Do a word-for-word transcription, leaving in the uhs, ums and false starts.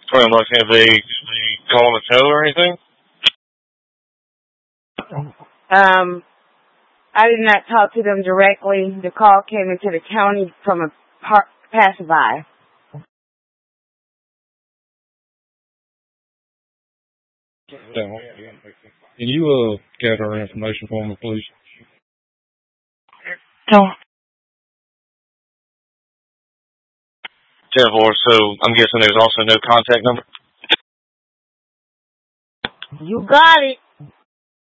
Well, like, have they, they call them a tow or anything? Um, I did not talk to them directly. The call came into the county from a par- passerby. Can you uh gather our information for me, please? Don't. ten four, so I'm guessing there's also no contact number? You got it.